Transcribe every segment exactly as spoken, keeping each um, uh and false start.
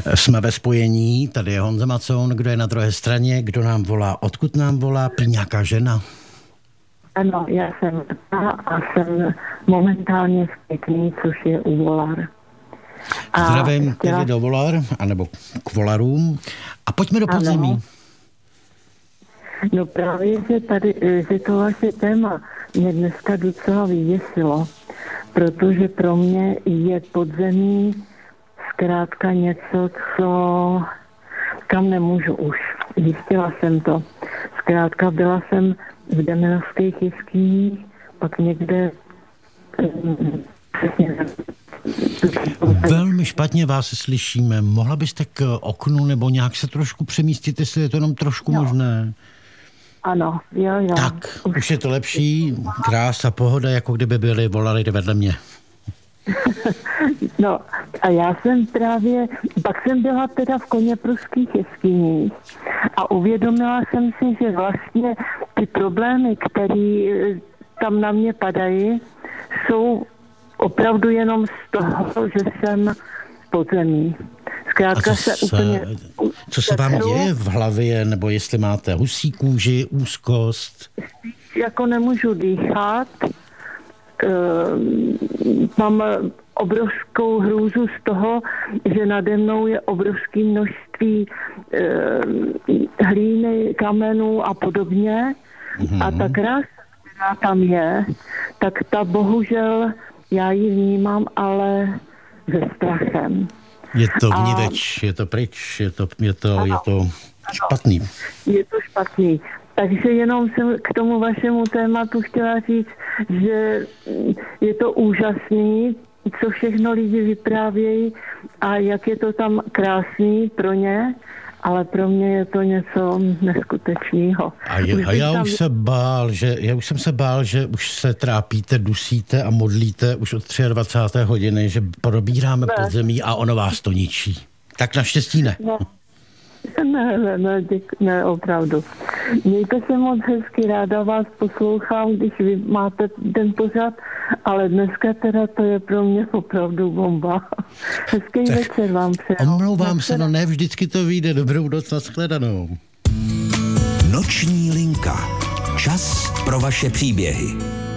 Jsme ve spojení, tady je Honza Macoun, kdo je na druhé straně, kdo nám volá, odkud nám volá, prý nějaká žena. Ano, já jsem a jsem momentálně v Pěkný, což je u Volar. A zdravím chtěla... tedy do Volar, anebo k Volarům. A pojďme do podzemí. Ano. No právě, že tady, že to vaše téma mě dneska docela vyděsilo, protože pro mě je podzemí zkrátka něco, co kam nemůžu už. Zjistila jsem to. Zkrátka byla jsem v Demenovských jeskyních, pak někde Velmi špatně vás slyšíme. Mohla byste k oknu nebo nějak se trošku přemístit, jestli je to jenom trošku jo. možné? Ano, jo, jo. Tak, už, už je to lepší. Krása, pohoda, jako kdyby byli volali vedle mě. No a já jsem právě, pak jsem byla teda v Koněpruských jeskyních a uvědomila jsem si, že vlastně ty problémy, které tam na mě padají, jsou opravdu jenom z toho, že jsem v podzemí. Zkrátka se, se úplně... Co se vám děje v hlavě, nebo jestli máte husí kůži, úzkost? Jako nemůžu dýchat, mám obrovskou hrůzu z toho, že nade mnou je obrovské množství hlíny, kamenů a podobně. Mm-hmm. A ta krása, která tam je, tak ta bohužel já ji vnímám, ale se strachem. Je to vniveč, a... je to pryč, je to, je to, je to špatný. Je to špatný. Takže jenom jsem k tomu vašemu tématu chtěla říct, že je to úžasný, co všechno lidi vyprávějí a jak je to tam krásný pro ně, ale pro mě je to něco neskutečného. A, je, a já už se bál, že já už jsem se bál, že už se trápíte, dusíte a modlíte už od dvacáté třetí hodiny, že probíráme ne. podzemí a ono vás to ničí. Tak naštěstí ne. Ne, ne, ne, ne, děk, ne opravdu. Mějte se moc hezky, ráda vás poslouchám, když vy máte ten pořad, ale dneska teda to je pro mě opravdu bomba. Hezký tak večer vám přeju. Omlouvám se, no ne vždycky to vyjde. Dobrou noc, nashledanou. Noční linka. Čas pro vaše příběhy.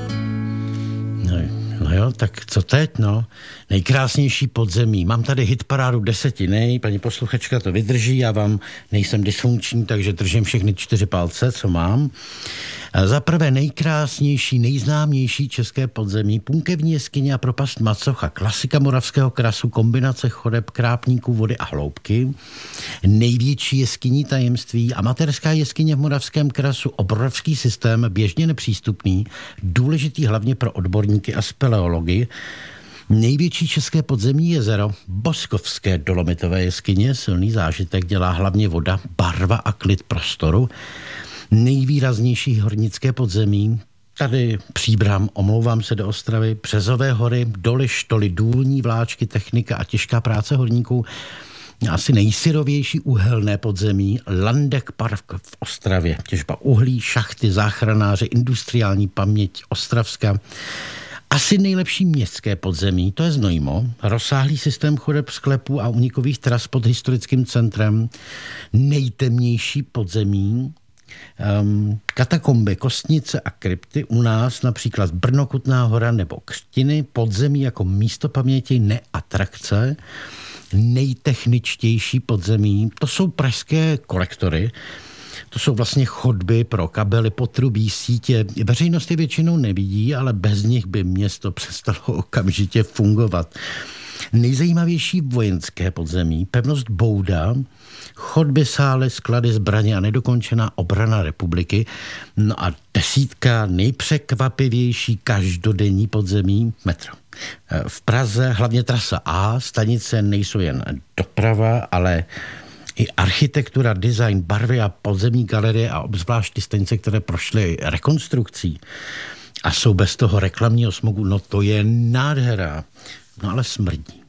No, no jo, tak co teď, no? Nejkrásnější podzemí. Mám tady hitparádu desetiny, paní posluchačka to vydrží, já vám nejsem dysfunkční, takže držím všechny čtyři palce, co mám. Za prvé nejkrásnější, nejznámější české podzemí, Punkevní jeskyně a propast Macocha, klasika moravského krasu, kombinace chodeb, krápníků, vody a hloubky. Největší jeskyní tajemství, amatérská jeskyně v moravském krasu, obrovský systém, běžně nepřístupný, důležitý hlavně pro odborníky a speleology. Největší české podzemní jezero, Boskovské dolomitové jeskyně, silný zážitek dělá hlavně voda, barva a klid prostoru. Nejvýraznější hornické podzemí, tady Příbram, omlouvám se, do Ostravy, Březové hory, doly, štoly, důlní vláčky, technika a těžká práce horníků. Asi nejsyrovější uhelné podzemí, Landek Park v Ostravě, těžba uhlí, šachty, záchranáři, industriální paměť Ostravska. Asi nejlepší městské podzemí, to je Znojmo, rozsáhlý systém chodeb, sklepů a unikových tras pod historickým centrem. Nejtemnější podzemí, um, katakomby, kostnice a krypty u nás, například Brno, Kutná Hora nebo Křtiny, podzemí jako místo paměti, ne atrakce. Nejtechničtější podzemí, to jsou pražské kolektory. To jsou vlastně chodby pro kabely, potrubí, sítě. Veřejnost je většinou nevidí, ale bez nich by město přestalo okamžitě fungovat. Nejzajímavější vojenské podzemí, pevnost Bouda, chodby, sály, sklady, zbraně a nedokončená obrana republiky. No a desítka nejpřekvapivější každodenní podzemí, metro. V Praze hlavně trasa A, stanice nejsou jen doprava, ale i architektura, design, barvy a podzemní galerie a obzvlášť ty stanice, které prošly rekonstrukcí a jsou bez toho reklamního smogu, no to je nádhera. No ale smrdí.